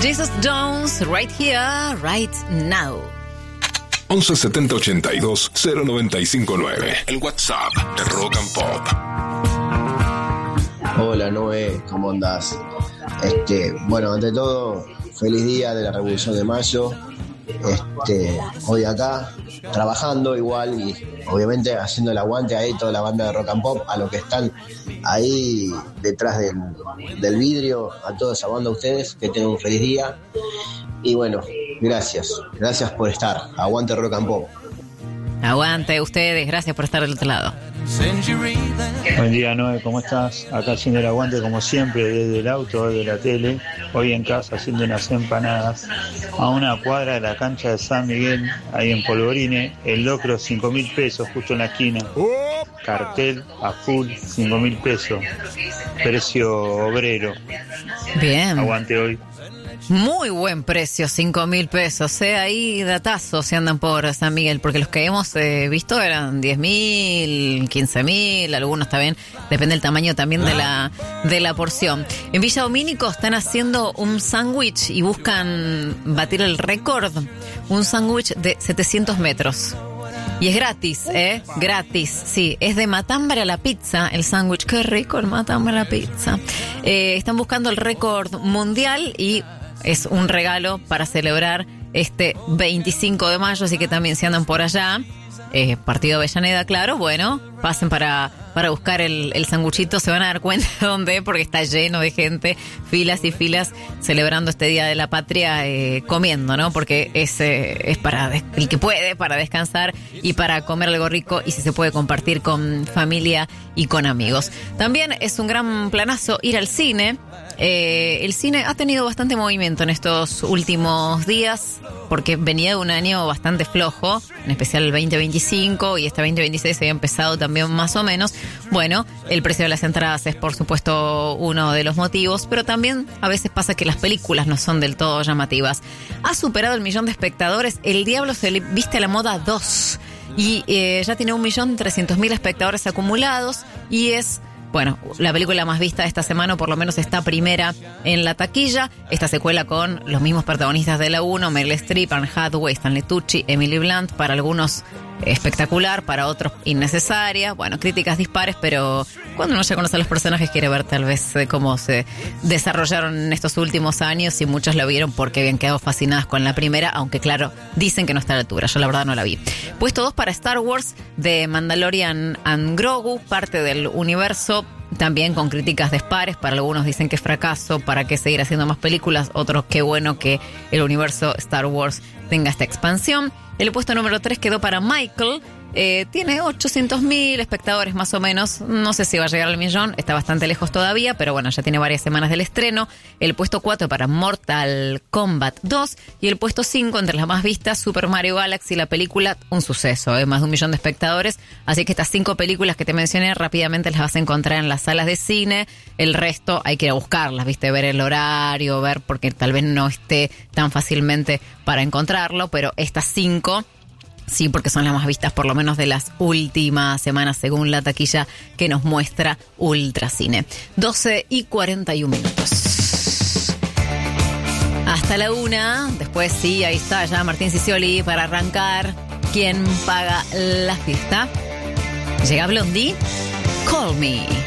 Jesus Jones, right here, right now. 11 70 82 0959. El WhatsApp de Rock and Pop. Hola Noé, ¿cómo andás? Bueno, ante todo, feliz día de la Revolución de Mayo. Hoy acá, trabajando igual y obviamente haciendo el aguante ahí toda la banda de Rock and Pop, a los que están ahí detrás del vidrio, a toda esa banda, a ustedes, que tengan un feliz día. Y bueno, gracias por estar. Aguante Rock and Pop. Aguante ustedes, gracias por estar del otro lado. Buen día, Noé, ¿cómo estás? Acá haciendo el aguante como siempre, desde el auto, desde la tele, hoy en casa haciendo unas empanadas, a una cuadra de la cancha de San Miguel, ahí en Polvorine, el locro 5.000 pesos, justo en la esquina, cartel a full, 5.000 pesos, precio obrero. Bien. Aguante hoy. Muy buen precio, 5.000 pesos. Ahí datazos se andan por San Miguel, porque los que hemos visto eran 10.000, 15.000, algunos también, depende del tamaño también de la porción. En Villa Domínico están haciendo un sándwich y buscan batir el récord, un sándwich de 700 metros. Y es gratis, gratis, sí. Es de matambre a la pizza, el sándwich. Qué rico el matambre a la pizza. Están buscando el récord mundial y es un regalo para celebrar este 25 de mayo, así que también si andan por allá, partido Avellaneda, claro, bueno, pasen para buscar el sanguchito, se van a dar cuenta de dónde, porque está lleno de gente, filas y filas, celebrando este Día de la Patria, comiendo, ¿no? Porque es para el que puede, para descansar y para comer algo rico, y si se puede compartir con familia y con amigos. También es un gran planazo ir al cine. El cine ha tenido bastante movimiento en estos últimos días, porque venía de un año bastante flojo, en especial el 2025, y este 2026 había empezado también más o menos. Bueno, el precio de las entradas es por supuesto uno de los motivos, pero también a veces pasa que las películas no son del todo llamativas. Ha superado el 1.000.000 de espectadores El Diablo se viste a la moda 2, y ya tiene 1.300.000 espectadores acumulados, y es... bueno, la película más vista de esta semana, o por lo menos está primera en la taquilla. Esta secuela con los mismos protagonistas de la 1, Meryl Streep, Anne Hathaway, Stanley Tucci, Emily Blunt, para algunos espectacular, para otros innecesaria. Bueno, críticas dispares, pero cuando uno ya conoce a los personajes quiere ver tal vez cómo se desarrollaron en estos últimos años, y muchos la vieron porque habían quedado fascinadas con la primera, aunque claro, dicen que no está a la altura. Yo la verdad no la vi. Puesto 2 para Star Wars, de Mandalorian and Grogu, parte del universo, también con críticas dispares. Para algunos dicen que es fracaso, para qué seguir haciendo más películas, otros qué bueno que el universo Star Wars tenga esta expansión. El puesto número 3 quedó para Michael. Tiene 800.000 espectadores más o menos. No sé si va a llegar al 1.000.000, está bastante lejos todavía, pero bueno, ya tiene varias semanas del estreno. El puesto 4 para Mortal Kombat 2. Y el puesto 5, entre las más vistas, Super Mario Galaxy, la película, un suceso, más de 1.000.000 de espectadores. Así que estas 5 películas que te mencioné rápidamente las vas a encontrar en las salas de cine. El resto hay que ir a buscarlas, ¿viste? Ver el horario, ver, porque tal vez no esté tan fácilmente para encontrarlo, pero estas 5... sí, porque son las más vistas, por lo menos de las últimas semanas, según la taquilla que nos muestra Ultracine. 12:41. Hasta la 1. Después sí, ahí está ya Martín Sicioli para arrancar. ¿Quién paga la fiesta? Llega Blondie. Call Me.